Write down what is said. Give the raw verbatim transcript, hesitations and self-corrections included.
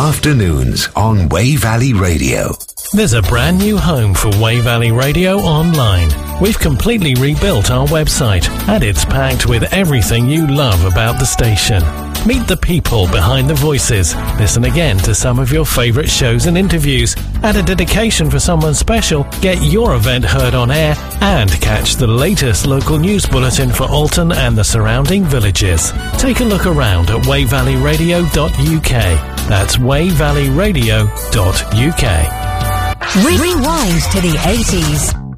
afternoons on Wey Valley Radio. There's a brand new home for Wey Valley Radio online. We've completely rebuilt our website and it's packed with everything you love about the station. Meet the people behind the voices. Listen again to some of your favourite shows and interviews. Add a dedication for someone special. Get your event heard on air and catch the latest local news bulletin for Alton and the surrounding villages. Take a look around at wey valley radio dot u k. That's wey valley radio dot u k. Rewind to the eighties.